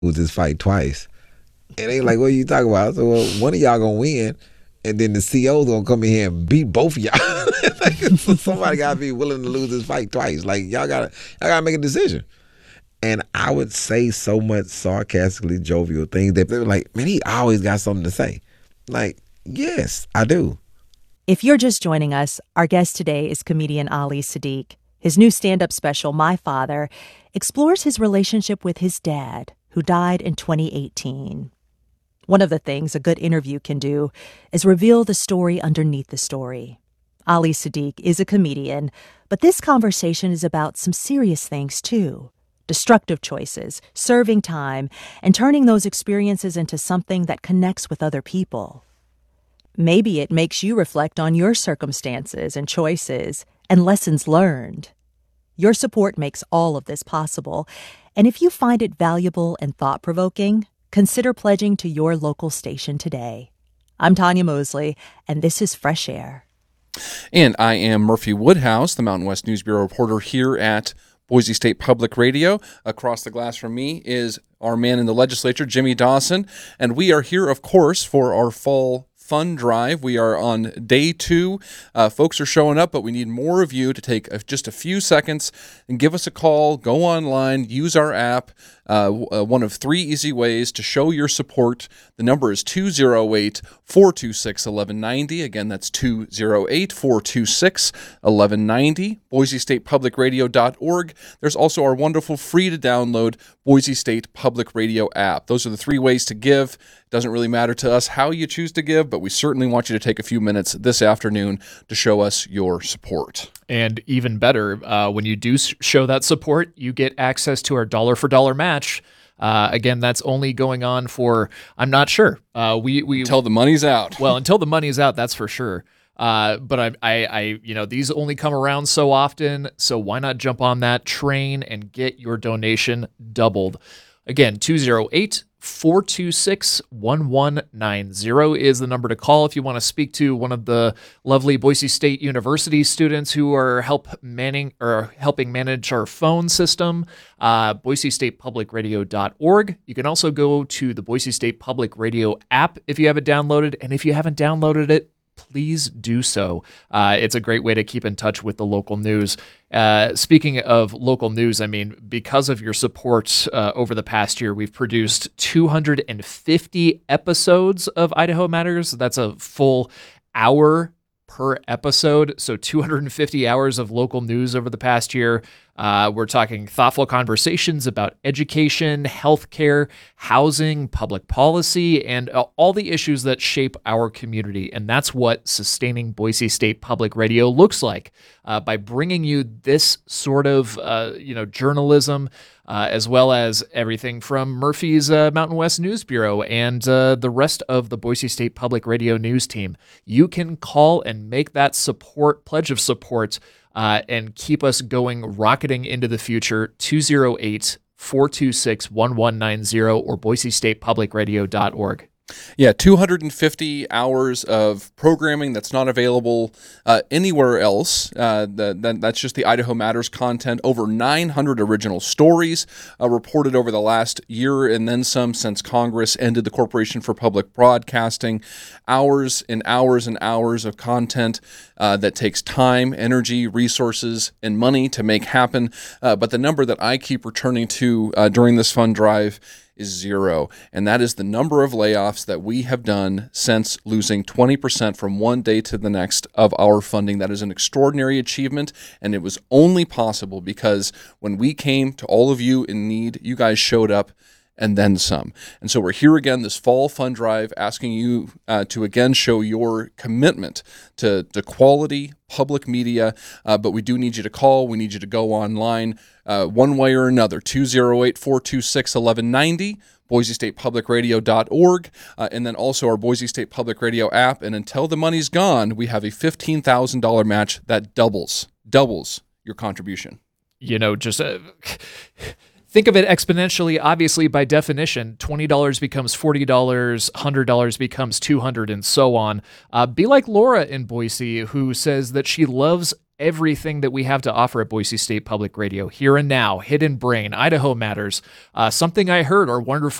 lose this fight twice. And they like, what are you talking about? So well, one of y'all gonna win, and then the CO's gonna come in here and beat both of y'all. Like, so somebody gotta be willing to lose this fight twice. Like y'all gotta make a decision. And I would say so much sarcastically jovial things that they were like, man, he always got something to say. Like, yes, I do. If you're just joining us, our guest today is comedian Ali Sadiq. His new stand-up special, My Father, explores his relationship with his dad, who died in 2018. One of the things a good interview can do is reveal the story underneath the story. Ali Sadiq is a comedian, but this conversation is about some serious things, too. Destructive choices, serving time, and turning those experiences into something that connects with other people. Maybe it makes you reflect on your circumstances and choices and lessons learned. Your support makes all of this possible, and if you find it valuable and thought-provoking, consider pledging to your local station today. I'm Tanya Mosley, and this is Fresh Air. And I am Murphy Woodhouse, the Mountain West News Bureau reporter here at Boise State Public Radio. Across the glass from me is our man in the legislature, Jimmy Dawson, and we are here, of course, for our fall fund drive. We are on day 2. Folks are showing up, but we need more of you to take just a few seconds and give us a call, go online, use our app. One of 3 easy ways to show your support. The number is 208-426-1190. Again, that's 208-426-1190. BoiseStatePublicRadio.org. There's also our wonderful free-to-download Boise State Public Radio app. Those are the 3 ways to give. Doesn't really matter to us how you choose to give, but we certainly want you to take a few minutes this afternoon to show us your support. And even better, when you do show that support, you get access to our dollar-for-dollar match. Again, that's only going on for, I'm not sure. We Until the money's out. Well, until the money's out, that's for sure. But I these only come around so often, so why not jump on that train and get your donation doubled? Again, 208-426-1190 is the number to call if you want to speak to one of the lovely Boise State University students who are helping manage our phone system. BoiseStatePublicRadio.org. You can also go to the Boise State Public Radio app if you haven't downloaded, and if you haven't downloaded it, please do so. It's a great way to keep in touch with the local news. Speaking of local news, I mean, because of your support over the past year, we've produced 250 episodes of Idaho Matters. That's a full hour per episode, so 250 hours of local news over the past year. We're talking thoughtful conversations about education, healthcare, housing, public policy, and all the issues that shape our community. And that's what sustaining Boise State Public Radio looks like, by bringing you this sort of journalism, as well as everything from Murphy's Mountain West News Bureau and the rest of the Boise State Public Radio news team. You can call and make that pledge of support and keep us going, rocketing into the future. 208-426-1190 or BoiseStatePublicRadio.org. Yeah, 250 hours of programming that's not available anywhere else. That's just the Idaho Matters content. Over 900 original stories reported over the last year and then some since Congress ended the Corporation for Public Broadcasting. Hours and hours and hours of content that takes time, energy, resources, and money to make happen. But the number that I keep returning to during this fund drive is 0, and that is the number of layoffs that we have done since losing 20% from one day to the next of our funding. That is an extraordinary achievement, and it was only possible because when we came to all of you in need, you guys showed up and then some. And so we're here again this fall fund drive asking you to again show your commitment to quality public media, but we do need you to call. We need you to go online one way or another. 208-426-1190, BoiseStatePublicRadio.org, and then also our Boise State Public Radio app. And until the money's gone, we have a $15,000 match that doubles your contribution. Just Think of it exponentially, obviously, by definition. $20 becomes $40, $100 becomes $200, and so on. Be like Laura in Boise, who says that she loves everything that we have to offer at Boise State Public Radio. Here and Now, Hidden Brain, Idaho Matters, Something I Heard, our wonderful